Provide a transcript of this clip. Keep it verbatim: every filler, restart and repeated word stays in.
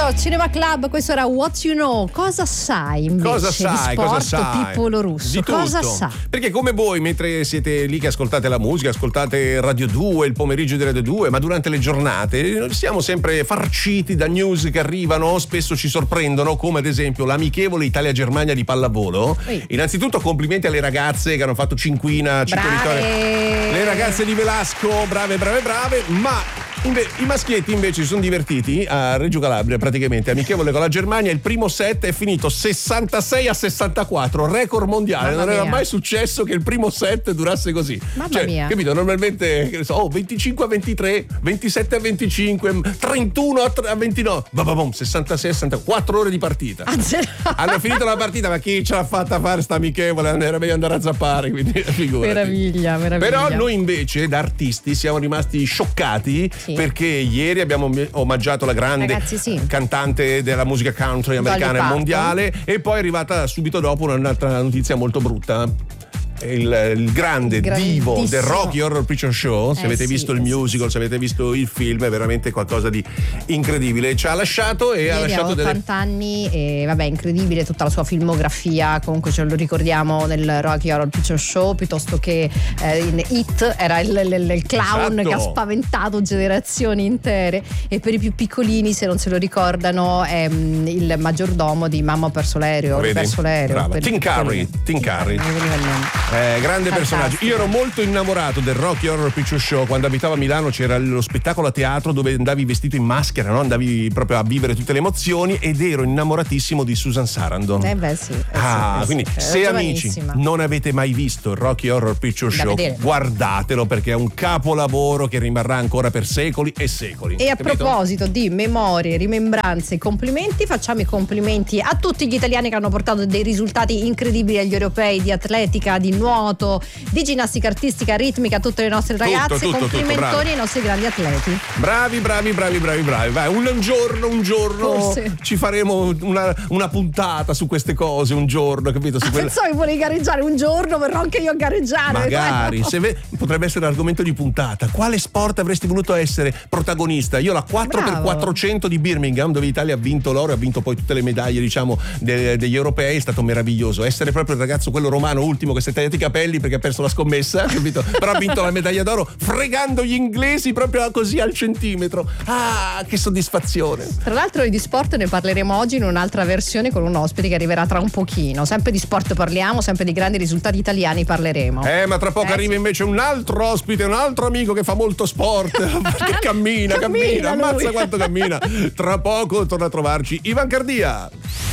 Questo Cinema Club, questo era What You Know. Cosa sai invece cosa sai, di sport, cosa sai? Pippolo Russo? Di cosa tutto. sai? Perché come voi, mentre siete lì che ascoltate la musica, ascoltate Radio due, il pomeriggio di Radio due, ma durante le giornate siamo sempre farciti da news che arrivano, spesso ci sorprendono, come ad esempio l'amichevole Italia-Germania di pallavolo. Ehi. Innanzitutto complimenti alle ragazze che hanno fatto cinquina, cinque vittorie. Le ragazze di Velasco, brave, brave, brave, ma Inve- i maschietti invece si sono divertiti a Reggio Calabria, praticamente amichevole con la Germania. Il primo set è finito sessantasei a sessantaquattro, record mondiale. Mamma non era mia. mai successo che il primo set durasse così. Mamma cioè, mia. capito? Normalmente, che ne so, oh, venticinque a ventitré, ventisette a venticinque, trentuno a ventinove, bababom, sessantasei a sessantaquattro, quattro ore di partita. Hanno finito la partita, ma chi ce l'ha fatta fare sta amichevole? Era meglio andare a zappare, quindi figurati. Meraviglia, meraviglia. Però noi invece da artisti siamo rimasti scioccati, Sì. perché ieri abbiamo omaggiato la grande Ragazzi, sì. cantante della musica country americana e Parton. mondiale, e poi è arrivata subito dopo un'altra notizia molto brutta. Il, il grande Il divo del grandissimo. Rocky Horror Picture Show, se Eh avete sì, visto il eh sì, musical, se avete visto il film, è veramente qualcosa di incredibile. Ci ha lasciato e ha Ieri lasciato ha delle ottanta anni e vabbè, incredibile tutta la sua filmografia. Comunque ce lo ricordiamo nel Rocky Horror Picture Show, piuttosto che eh, in It era il, il- il clown Esatto. che ha spaventato generazioni intere. E per i più piccolini, se non se lo ricordano, è mm, il maggiordomo di Mamma ho perso l'aereo, ho Vedi? perso l'aereo. Brava. Per i Tim piccolini. Curry, Tim Curry. Non mi veniva il nome. Eh, grande personaggio. Fantastico. Io ero molto innamorato del Rocky Horror Picture Show. Quando abitavo a Milano c'era lo spettacolo a teatro dove andavi vestito in maschera, no? Andavi proprio a vivere tutte le emozioni, ed ero innamoratissimo di Susan Sarandon. Eh beh sì, eh sì, Ah, eh sì. quindi Era se amici giovanissima. non avete mai visto il Rocky Horror Picture Da Show, vedere. guardatelo, perché è un capolavoro che rimarrà ancora per secoli e secoli. E a Capito? proposito di memorie, rimembranze e complimenti, facciamo i complimenti a tutti gli italiani che hanno portato dei risultati incredibili agli europei di atletica, di nuoto, di ginnastica artistica, ritmica, a tutte le nostre Tutto, ragazze. tutto, tutto, Complimentoni bravi. ai nostri grandi atleti. Bravi, bravi, bravi, bravi, bravi. Vai, un giorno, un giorno Forse. ci faremo una, una puntata su queste cose, un giorno, capito? Su quelle- Pensavo che volevi gareggiare un giorno, verrò anche io a gareggiare. Magari, se ve- potrebbe essere l'argomento di puntata. Quale sport avresti voluto essere protagonista? Io la quattro per quattrocento di Birmingham, dove l'Italia ha vinto l'oro e ha vinto poi tutte le medaglie, diciamo, de- degli europei, è stato meraviglioso. Essere proprio il ragazzo, quello romano ultimo che si è tagliato i capelli perché ha perso la scommessa, capito? Però ha vinto la medaglia d'oro fregando gli inglesi proprio così al centimetro. Ah, che soddisfazione. Tra l'altro di sport ne parleremo oggi in un'altra versione con un ospite che arriverà tra un pochino. Sempre di sport parliamo, sempre di grandi risultati italiani parleremo. Eh, ma tra poco Eh, arriva sì. invece un altro ospite, un altro amico che fa molto sport, che cammina, Cammina cammina, lui. ammazza quanto cammina. Tra poco torna a trovarci Ivan Cardia.